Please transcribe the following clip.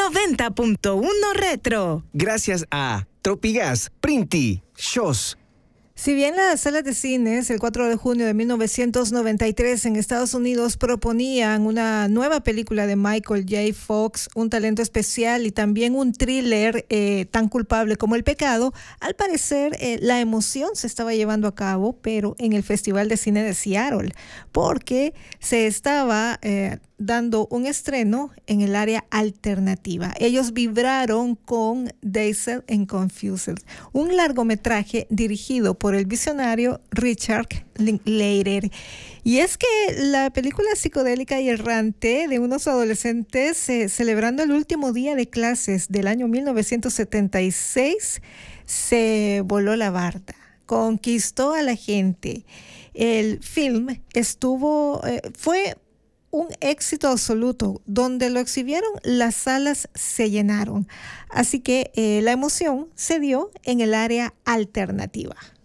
90.1 Retro. Gracias a Tropigas, Printi, Shows. Si bien las salas de cines el 4 de junio de 1993 en Estados Unidos proponían una nueva película de Michael J. Fox, un talento especial y también un thriller tan culpable como el pecado, al parecer la emoción se estaba llevando a cabo, pero en el Festival de Cine de Seattle, porque se estaba dando un estreno en el área alternativa. Ellos vibraron con Dazed and Confused, un largometraje dirigido por el visionario Richard Linklater. Y es que la película psicodélica y errante de unos adolescentes celebrando el último día de clases del año 1976 se voló la barda, conquistó a la gente. El film fue un éxito absoluto. Donde lo exhibieron, las salas se llenaron. Así que la emoción se dio en el área alternativa.